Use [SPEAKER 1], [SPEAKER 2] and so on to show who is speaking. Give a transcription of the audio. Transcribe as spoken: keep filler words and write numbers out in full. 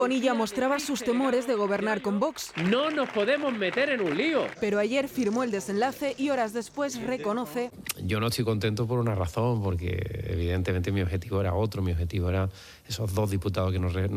[SPEAKER 1] Bonilla mostraba sus temores de gobernar con Vox.
[SPEAKER 2] No nos podemos meter en un lío.
[SPEAKER 1] Pero ayer firmó el desenlace y horas después reconoce...
[SPEAKER 3] Yo no estoy contento por una razón, porque evidentemente mi objetivo era otro, mi objetivo era esos dos diputados que nos, re